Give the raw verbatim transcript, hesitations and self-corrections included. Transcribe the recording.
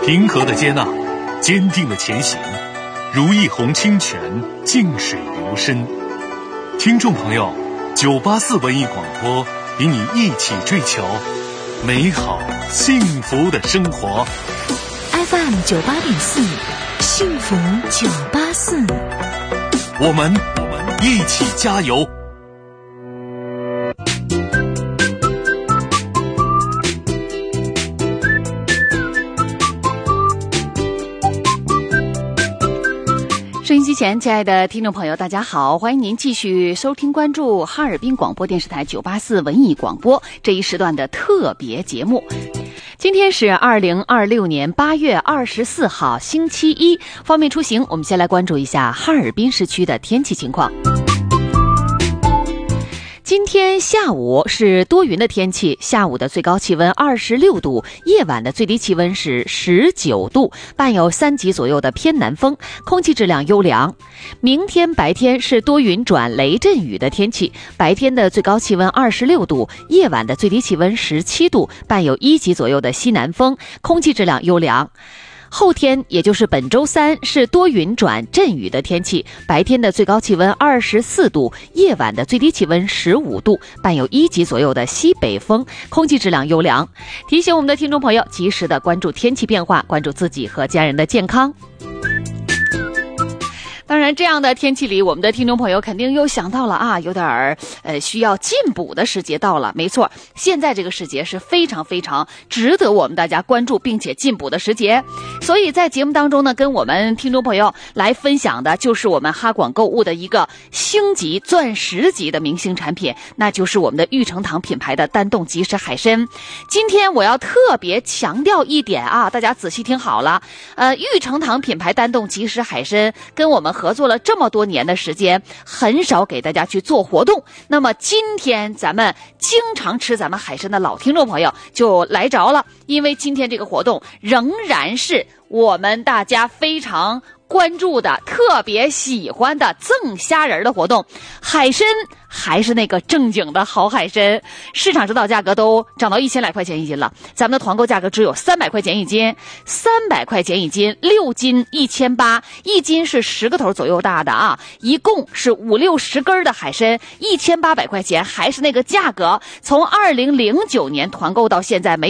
平和的接纳，坚定的前行，如一泓清泉，静水流深。听众朋友，九八四文艺广播与你一起追求美好幸福的生活。 F M 九八点四，幸福九八四， 我们我们一起加油。 收音机前，亲爱的听众朋友，大家好，欢迎您继续收听关注哈尔滨广播电视台九八四文艺广播这一时段的特别节目。今天是二零二六年八月二十四号，星期一。方便出行，我们先来关注一下哈尔滨市区的天气情况。今天下午是多云的天气，下午的最高气温二十六度，夜晚的最低气温是十九度，伴有三级左右的偏南风，空气质量优良。明天白天是多云转雷阵雨的天气，白天的最高气温二十六度，夜晚的最低气温十七度，伴有一级左右的西南风，空气质量优良。后天也就是本周三是多云转阵雨的天气，白天的最高气温二十四度，夜晚的最低气温十五度，伴有一级左右的西北风，空气质量优良。提醒我们的听众朋友及时的关注天气变化，关注自己和家人的健康。当然，这样的天气里，我们的听众朋友肯定又想到了啊，有点儿呃需要进补的时节到了。没错，现在这个时节是非常非常值得我们大家关注并且进补的时节。所以在节目当中呢，跟我们听众朋友来分享的就是我们哈广购物的一个星级钻石级的明星产品，那就是我们的玉成堂品牌的丹冻即食海参。今天我要特别强调一点啊，大家仔细听好了，呃，玉成堂品牌丹冻即食海参跟我们合作了这么多年的时间，很少给大家去做活动。那么今天咱们经常吃咱们海参的老听众朋友就来着了，因为今天这个活动仍然是我们大家非常关注的、特别喜欢的赠虾仁的活动。海参还是那个正经的好海参，市场指导价格都涨到一千来块钱一斤了，咱们的团购价格只有三百块钱一斤，三百块钱一斤，六斤一千八，一斤是十个头左右大的啊，一共是五六十根的海参，一千八百块钱，还是那个价格。从二零零九年团购到现在没